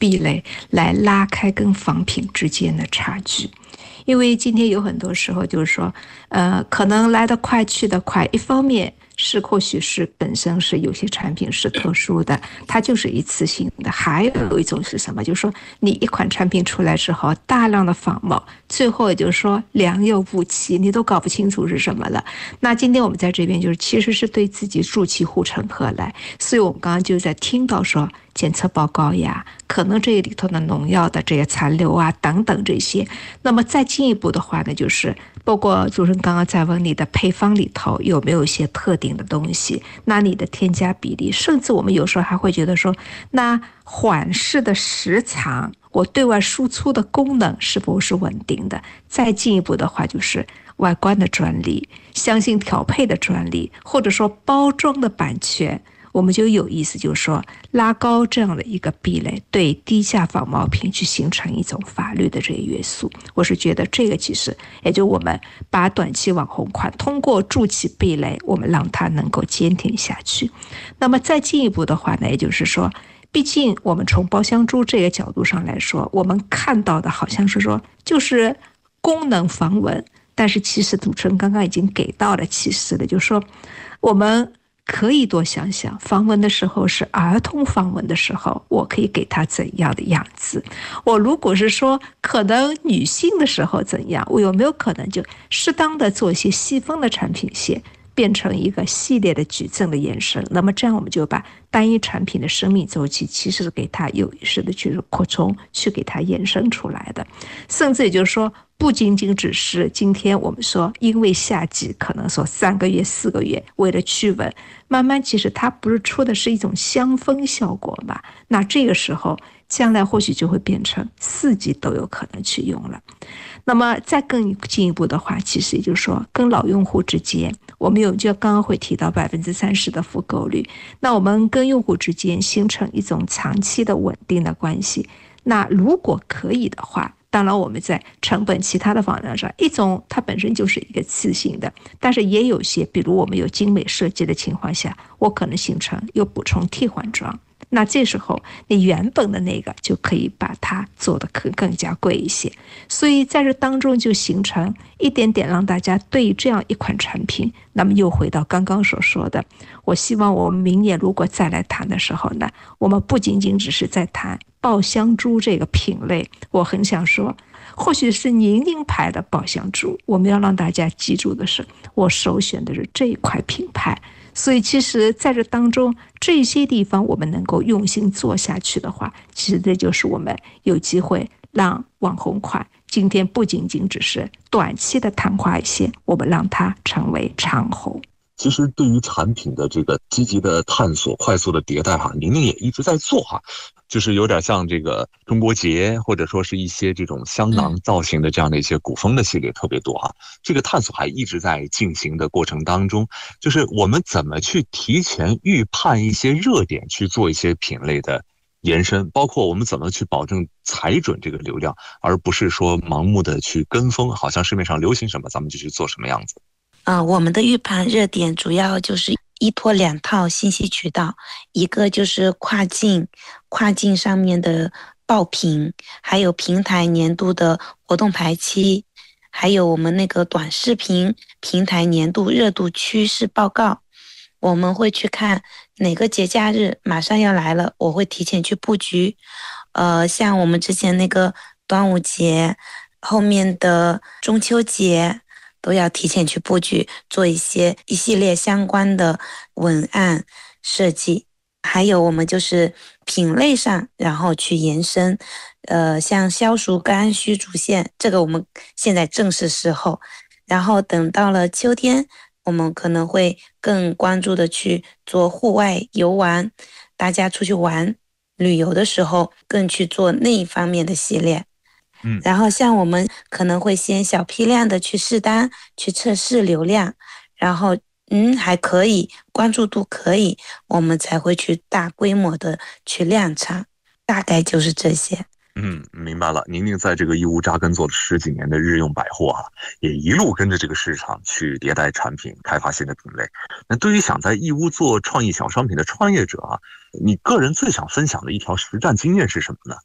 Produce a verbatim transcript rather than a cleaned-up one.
壁垒来拉开跟仿品之间的差距。因为今天有很多时候就是说，呃，可能来得快去得快，一方面是或许是本身是有些产品是特殊的，它就是一次性的；还有一种是什么？就是说你一款产品出来之后，大量的仿冒，最后也就是说良莠不齐，你都搞不清楚是什么了。那今天我们在这边就是其实是对自己筑起护城河来，所以我们刚刚就在听到说检测报告呀，可能这里头的农药的这些残留啊等等这些。那么再进一步的话呢，就是包括主持人刚刚在问你的配方里头有没有一些特定的东西，那你的添加比例，甚至我们有时候还会觉得说，那缓释的时长，我对外输出的功能是不是稳定的？再进一步的话，就是外观的专利、香型调配的专利，或者说包装的版权。我们就有意思，就是说拉高这样的一个壁垒，对低价仿冒品去形成一种法律的这个约束。我是觉得这个其实也就我们把短期网红款通过筑起壁垒，我们让它能够坚挺下去。那么再进一步的话呢，也就是说，毕竟我们从包香珠这个角度上来说，我们看到的好像是说就是功能防蚊，但是其实主持人刚刚已经给到了启示了，就是说我们可以多想想，防蚊的时候是儿童防蚊的时候，我可以给他怎样的样子？我如果是说可能女性的时候怎样，我有没有可能就适当的做一些细分的产品线，变成一个系列的矩阵的延伸？那么这样我们就把单一产品的生命周期其实给它有意识的去扩充，去给它延伸出来的。甚至也就是说，不仅仅只是今天我们说因为夏季可能说三个月四个月为了驱蚊，慢慢其实它不是出的是一种香氛效果嘛？那这个时候将来或许就会变成四季都有可能去用了。那么再更进一步的话，其实也就是说跟老用户之间，我们有就刚刚会提到百分之三十的复购率，那我们跟用户之间形成一种长期的稳定的关系。那如果可以的话，当然我们在成本其他的方面上，一种它本身就是一个次性的，但是也有些比如我们有精美设计的情况下，我可能形成有补充替换装，那这时候你原本的那个就可以把它做得更更加贵一些。所以在这当中就形成一点点让大家对这样一款产品，那么又回到刚刚所说的，我希望我们明年如果再来谈的时候呢，我们不仅仅只是在谈爆香珠这个品类，我很想说或许是宁宁牌的爆香珠，我们要让大家记住的是我首选的是这一块品牌。所以其实在这当中这些地方我们能够用心做下去的话，其实这就是我们有机会让网红款今天不仅仅只是短期的昙花一现，我们让它成为长红。 其实对于产品的这个积极的探索、快速的迭代哈，宁宁也一直在做哈，就是有点像这个中国结，或者说是一些这种香囊造型的这样的一些古风的系列特别多哈。这个探索还一直在进行的过程当中，就是我们怎么去提前预判一些热点，去做一些品类的延伸，包括我们怎么去保证踩准这个流量，而不是说盲目的去跟风，好像市面上流行什么咱们就去做什么样子。 呃，我们的预判热点主要就是依托两套信息渠道，一个就是跨境，跨境上面的报评，还有平台年度的活动排期，还有我们那个短视频平台年度热度趋势报告。我们会去看哪个节假日马上要来了，我会提前去布局。呃，像我们之前那个端午节，后面的中秋节，都要提前去布局，做一些一系列相关的文案设计。还有我们就是品类上，然后去延伸，呃，像消暑甘须主线，这个我们现在正是时候。然后等到了秋天，我们可能会更关注的去做户外游玩，大家出去玩旅游的时候，更去做那一方面的系列。 嗯， 然后像我们可能会先小批量的去试单，去测试流量，然后嗯还可以，关注度可以，我们才会去大规模的去量产，大概就是这些。 嗯，明白了。宁宁在这个义乌扎根做了十几年的日用百货啊，也一路跟着这个市场去迭代产品，开发新的品类。那对于想在义乌做创意小商品的创业者啊，你个人最想分享的一条实战经验是什么呢？